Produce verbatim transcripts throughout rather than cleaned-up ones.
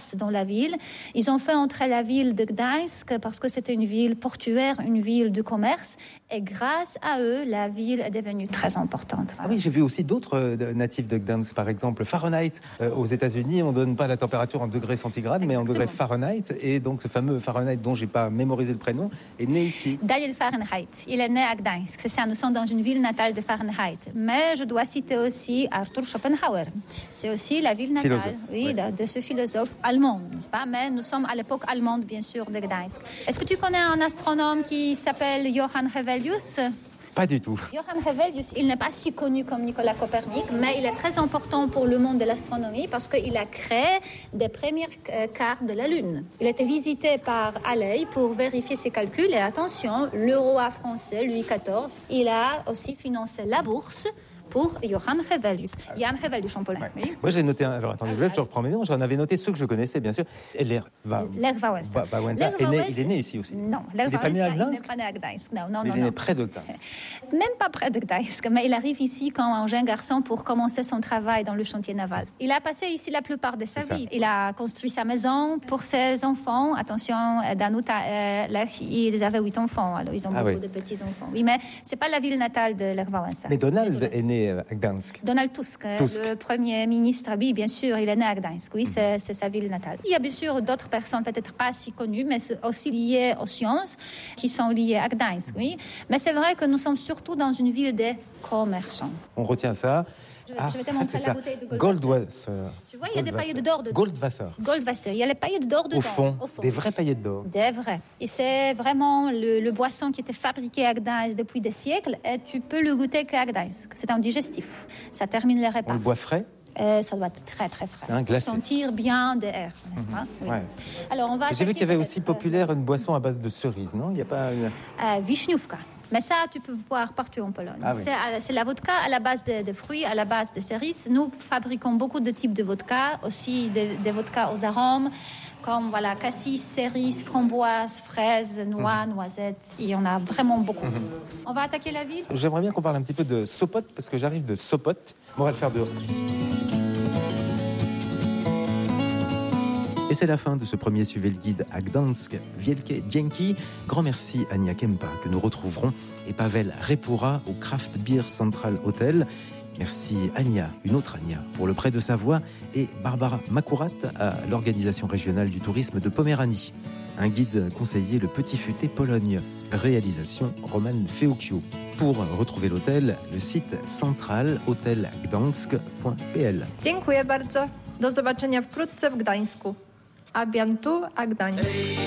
commerce dans la ville. Ils ont fait entrer la ville de Gdańsk parce que c'était une ville portuaire, une ville de commerce. Et grâce à eux, la ville est devenue très importante. Ah oui, j'ai vu aussi d'autres euh, natifs de Gdańsk, par exemple Fahrenheit. Euh, aux États-Unis, on ne donne pas la température en degrés centigrades, mais en degrés Fahrenheit. Et donc, ce fameux Fahrenheit, dont je n'ai pas mémorisé le prénom, est né ici. Daniel Fahrenheit, il est né à Gdańsk. C'est ça, nous sommes dans une ville natale de Fahrenheit. Mais je dois citer aussi Arthur Schopenhauer. C'est aussi la ville natale philosophe, oui, ouais. de, de ce philosophe allemand, n'est-ce pas? Mais nous sommes à l'époque allemande, bien sûr, de Gdańsk. Est-ce que tu connais un astronome qui s'appelle Johann Hevelius? Pas du tout. Johann Hevelius, il n'est pas si connu comme Nicolas Copernic, mais il est très important pour le monde de l'astronomie parce qu'il a créé des premières cartes de la Lune. Il a été visité par Halley pour vérifier ses calculs. Et attention, le roi français, Louis quatorze, il a aussi financé la bourse pour Johann Hevelius. Jan Hevelius en polonais. Ouais. Oui. Moi, j'ai noté un... Alors, attendez, Ah, je reprends mes noms. J'en avais noté ceux que je connaissais, bien sûr. Et Ler... Va... Lech Wałęsa. Va... Wałęsa est né, il est né ici aussi. Non, Lech il n'est pas né à Wałęsa, il n'est Gdańsk. pas né à Gdańsk. Non, non, Mais non. il est non. né près de Gdańsk. Même pas près de Gdańsk, mais il arrive ici comme un jeune garçon pour commencer son travail dans le chantier naval. Il a passé ici la plupart de sa C'est vie. ça. Il a construit sa maison pour ses enfants. Attention, Danuta et Lech, ils avaient huit enfants, alors ils ont Ah beaucoup oui. de petits-enfants. Oui, mais c'est pas la ville natale de Lech Wałęsa. Mais Donald Désolée. est né à Gdańsk. Donald Tusk, Tusk. le premier ministre, oui, bien sûr, il est né à Gdańsk, oui, c'est, c'est sa ville natale. Il y a bien sûr d'autres personnes, peut-être pas si connues, mais aussi liées aux sciences, qui sont liées à Gdańsk, oui. Mais c'est vrai que nous sommes surtout dans une ville des commerçants. On retient ça. Je, je vais te montrer c'est la ça. bouteille de Goldwasser. Goldwasser. Tu vois, il y a des Goldwasser. paillettes d'or dedans. Goldwasser. Goldwasser, il y a les paillettes d'or dedans. Au fond, au fond. des vraies paillettes d'or. Des vrais. Et c'est vraiment le, le boisson qui était fabriqué à Gdańsk depuis des siècles et tu peux le goûter qu'à Gdańsk. C'est un digestif. Ça termine les On repas. le boit frais. Euh, ça doit être très très frais. Hein, glacé. Sentir bien de l'air, n'est-ce pas? Oui. Ouais. Alors on va. J'ai vu qu'il y avait attaquer aussi peut-être, populaire une boisson à base de cerises, non? Il n'y a pas une... Euh, Wiśniówka. Mais ça, tu peux boire partout en Pologne. Ah oui. c'est, euh, c'est la vodka à la base de, de fruits, à la base de cerises. Nous fabriquons beaucoup de types de vodka, aussi des de vodkas aux arômes, comme voilà, cassis, cerises, framboises, fraises, noix, Mhm. noisettes. Il y en a vraiment beaucoup. Mhm. On va attaquer la ville? J'aimerais bien qu'on parle un petit peu de Sopot, parce que j'arrive de Sopot. On va le faire dehors. Et c'est la fin de ce premier Suivez le guide à Gdańsk. Wielkie dzięki. Grand merci à Ania Kempa, que nous retrouverons, et Pavel Repura au Craft Beer Central Hotel. Merci Ania, une autre Ania, pour le prêt de sa voix, et Barbara Makurat à l'Organisation régionale du tourisme de Poméranie. Un guide conseillé, le Petit Futé Pologne. Réalisation Roman Feokio. Pour retrouver l'hôtel, le site central hotel gdańsk point p l. Dziękuję bardzo. Do zobaczenia wkrótce w Gdańsku. A bientôt à Gdańsk.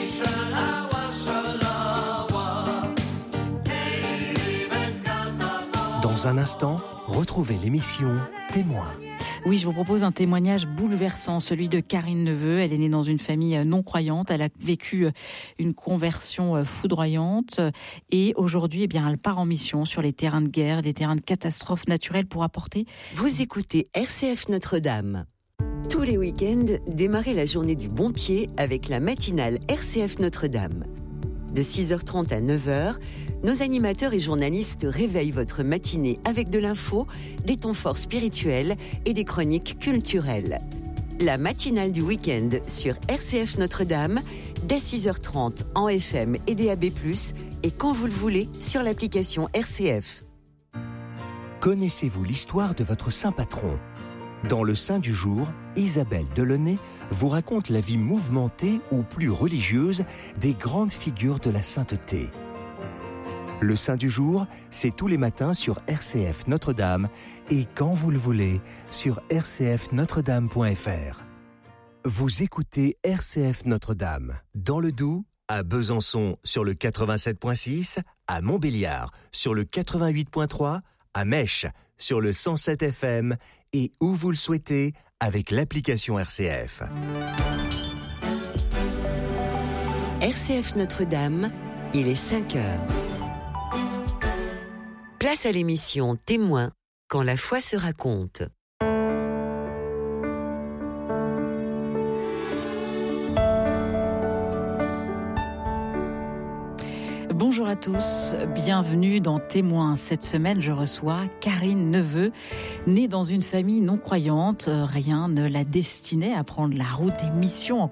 Dans un instant, retrouvez l'émission Témoin. Oui, je vous propose un témoignage bouleversant, celui de Karine Neveu. Elle est née dans une famille non-croyante. Elle a vécu une conversion foudroyante. Et aujourd'hui, eh bien, elle part en mission sur les terrains de guerre, des terrains de catastrophes naturelles pour apporter... Vous écoutez R C F Notre-Dame. Tous les week-ends, démarrez la journée du bon pied avec la matinale R C F Notre-Dame. De six heures trente à neuf heures, nos animateurs et journalistes réveillent votre matinée avec de l'info, des temps forts spirituels et des chroniques culturelles. La matinale du week-end sur R C F Notre-Dame, dès six heures trente en F M et D A B plus, et quand vous le voulez sur l'application R C F. Connaissez-vous l'histoire de votre saint patron ? Dans le Saint du jour, Isabelle Delaunay vous raconte la vie mouvementée ou plus religieuse des grandes figures de la sainteté. Le Saint du jour, c'est tous les matins sur R C F Notre-Dame et quand vous le voulez sur r c f notre dame point f r. Vous écoutez R C F Notre-Dame dans le Doubs, à Besançon sur le quatre-vingt-sept point six, à Montbéliard sur le quatre-vingt-huit point trois, à Mèche sur le cent sept F M et où vous le souhaitez avec l'application R C F. R C F Notre-Dame, il est cinq heures. Place à l'émission Témoin, quand la foi se raconte. Bonjour à tous, bienvenue dans Témoin. Cette semaine, je reçois Karine Neveu. Née dans une famille non croyante, rien ne la destinait à prendre la route des missions en